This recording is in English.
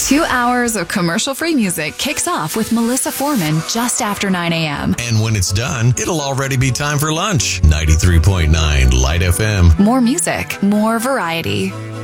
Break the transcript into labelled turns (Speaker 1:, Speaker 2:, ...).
Speaker 1: 2 hours of commercial-free music kicks off with Melissa Foreman just after 9 a.m.
Speaker 2: And when it's done, it'll already be time for lunch. 93.9 Light FM.
Speaker 1: More music, more variety.